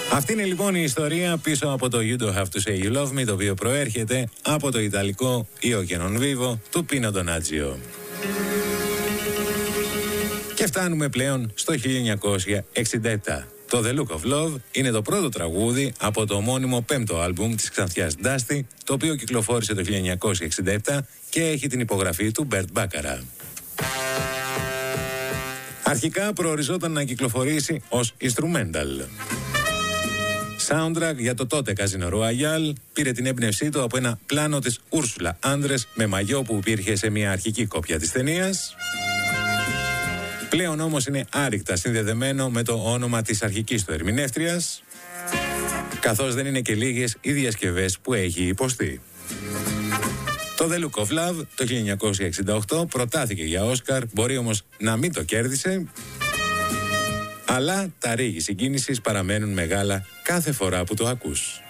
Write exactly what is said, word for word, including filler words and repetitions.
Αυτή είναι λοιπόν η ιστορία πίσω από το You Don't Have To Say You Love Me, το οποίο προέρχεται από το ιταλικό Io che non vivo του Πίνο Ντονάτζιο. Και φτάνουμε πλέον στο χίλια εννιακόσια εξήντα επτά. Το The Look of Love είναι το πρώτο τραγούδι από το ομώνυμο πέμπτο άλμπουμ της ξανθιάς Dusty, το οποίο κυκλοφόρησε το χίλια εννιακόσια εξήντα επτά και έχει την υπογραφή του Bert Bacharach. Αρχικά προοριζόταν να κυκλοφορήσει ως instrumental. Soundtrack για το τότε Casino Royale, πήρε την έμπνευσή του από ένα πλάνο της Ursula Andress με μαγιό που υπήρχε σε μια αρχική κόπια της ταινίας. Πλέον όμως είναι άρρηκτα συνδεδεμένο με το όνομα της αρχικής του ερμηνεύτριας, καθώς δεν είναι και λίγες οι διασκευές που έχει υποστεί. Το The Look of Love το χίλια εννιακόσια εξήντα οκτώ προτάθηκε για Όσκαρ, μπορεί όμως να μην το κέρδισε, αλλά τα ρίγη συγκίνησης παραμένουν μεγάλα κάθε φορά που το ακούς.